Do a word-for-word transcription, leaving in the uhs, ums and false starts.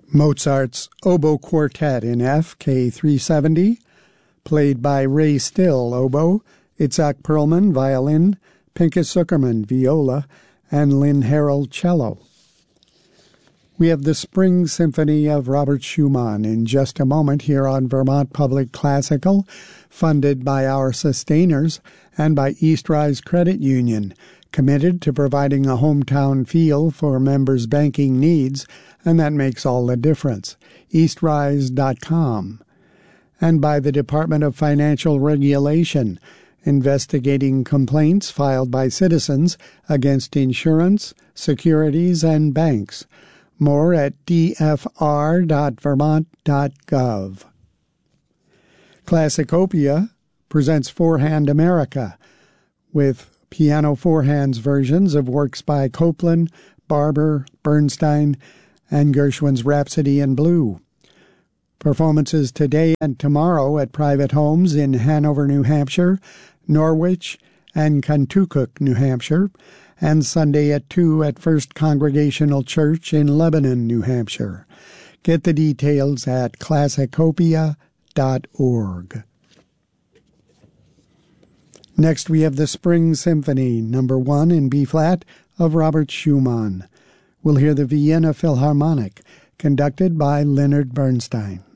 Mozart's Oboe Quartet in F, K three seventy, played by Ray Still, oboe, Itzhak Perlman, violin, Pinchas Zuckerman, viola, and Lynn Harrell, cello. We have the Spring Symphony of Robert Schumann in just a moment here on Vermont Public Classical, funded by our sustainers and by East Rise Credit Union, committed to providing a hometown feel for members' banking needs, and that makes all the difference. eastrise dot com. And by the Department of Financial Regulation, investigating complaints filed by citizens against insurance, securities, and banks. More at d f r dot vermont dot gov. Classicopia presents Four-Hand America, with piano four-hands versions of works by Copland, Barber, Bernstein, and Gershwin's Rhapsody in Blue. Performances today and tomorrow at private homes in Hanover, New Hampshire, Norwich, and Kentucky, New Hampshire, and Sunday at two at First Congregational Church in Lebanon, New Hampshire. Get the details at classicopia dot org. Next we have the Spring Symphony, number one in B-flat, of Robert Schumann. We'll hear the Vienna Philharmonic, conducted by Leonard Bernstein.